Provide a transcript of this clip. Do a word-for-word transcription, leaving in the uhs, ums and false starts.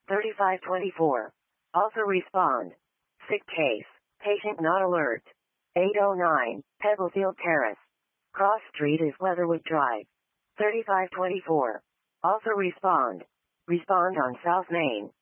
thirty-five twenty-four. Also respond. Sick case. Patient not alert. eight oh nine, Pebblefield Terrace. Cross Street is Leatherwood Drive. thirty-five twenty-four. Also respond. Respond on South Main.